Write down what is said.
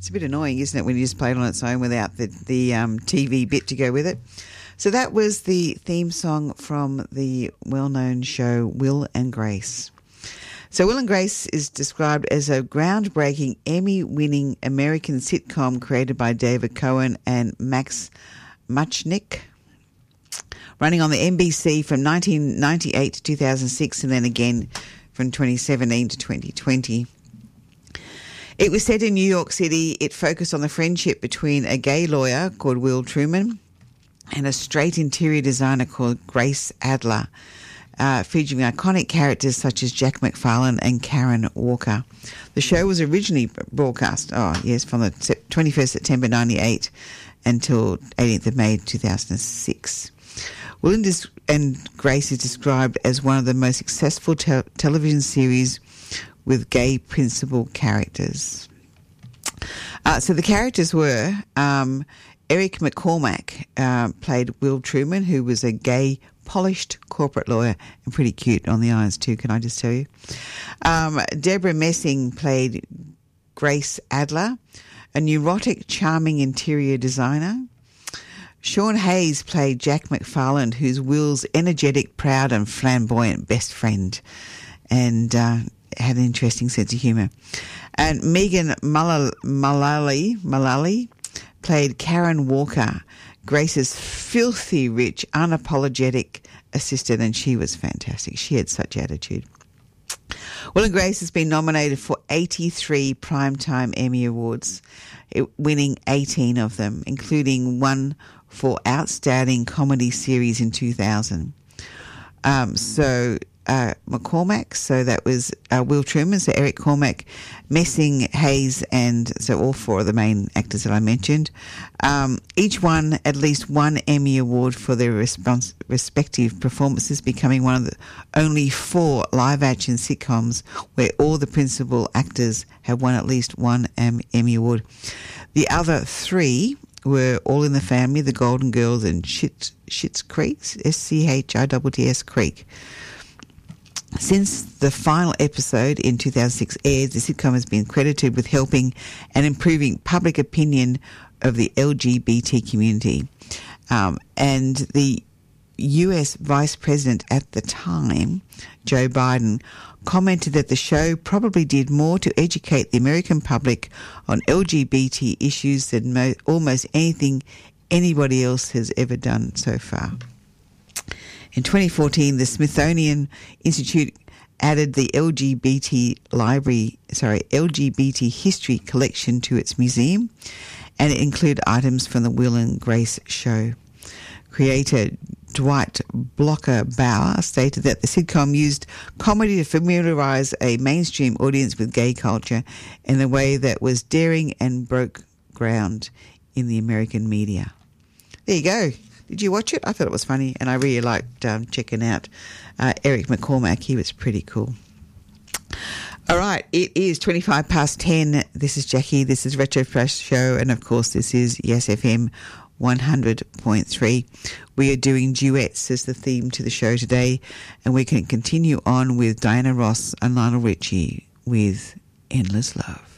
It's a bit annoying, isn't it, when you just play it on its own without the TV bit to go with it. So that was the theme song from the well-known show Will and Grace. So Will and Grace is described as a groundbreaking Emmy-winning American sitcom created by David Cohen and Max Muchnick, running on the NBC from 1998 to 2006 and then again from 2017 to 2020. It was set in New York City. It focused on the friendship between a gay lawyer called Will Truman and a straight interior designer called Grace Adler, featuring iconic characters such as Jack McFarlane and Karen Walker. The show was originally broadcast, from the 21st September 1998 until 18th of May 2006. Will and Grace is described as one of the most successful television series with gay principal characters. So the characters were Eric McCormack played Will Truman, who was a gay, polished corporate lawyer and pretty cute on the eyes too, can I just tell you. Deborah Messing played Grace Adler, a neurotic, charming interior designer. Sean Hayes played Jack McFarlane, who's Will's energetic, proud and flamboyant best friend, and had an interesting sense of humour. And Megan Mullally played Karen Walker, Grace's filthy rich, unapologetic assistant, and she was fantastic. She had such attitude. Will and Grace has been nominated for 83 Primetime Emmy Awards, winning 18 of them, including one for Outstanding Comedy Series in 2000. McCormack, so that was Will Truman, so Eric Cormack, Messing, Hayes, and so all four of the main actors that I mentioned. Each won at least one Emmy Award for their respective performances, becoming one of the only 4 live-action sitcoms where all the principal actors have won at least one Emmy Award. The other 3 were All in the Family, The Golden Girls, and Schitt's Creek, Schitts Creek. Since the final episode in 2006 aired, the sitcom has been credited with helping and improving public opinion of the LGBT community. And the US Vice President at the time, Joe Biden, commented that the show probably did more to educate the American public on LGBT issues than almost anything anybody else has ever done so far. In 2014, the Smithsonian Institute added the LGBT history collection to its museum, and it included items from the Will and Grace show. Creator Dwight Blocker Bauer stated that the sitcom used comedy to familiarise a mainstream audience with gay culture in a way that was daring and broke ground in the American media. There you go. Did you watch it? I thought it was funny, and I really liked checking out Eric McCormack. He was pretty cool. All right, it is 25 past 10. This is Jackie. This is Retro Flash Show, and of course this is Yes FM 100.3. We are doing duets as the theme to the show today, and we can continue on with Diana Ross and Lionel Richie with Endless Love.